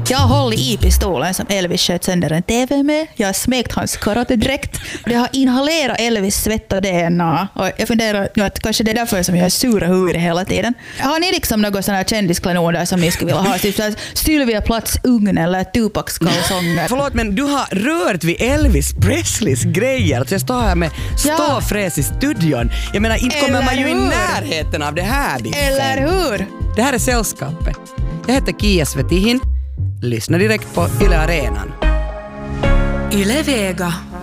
Jag har hållit i pistolen som Elvis sköt sönder en TV med. Jag har smekt hans karatedräkt. Jag har inhalerat Elvis svett och DNA. Och jag funderar att kanske det är därför som jag är sur och huvudet hela tiden. Har ni liksom något sådana här kändisklenoder som ni skulle vilja ha? Typ Sylvia Platts ugn eller Tupacs kalsonger. Förlåt, men du har rört vid Elvis Presleys grejer. Så jag står här med ståfräs i studion. Jag menar, inte kommer man ju i närheten av det här. Eller hur? Det här är Sällskapet. Jag heter Kia Svetihin. Lyssna direkt på Yle Arenan. Yle Vega.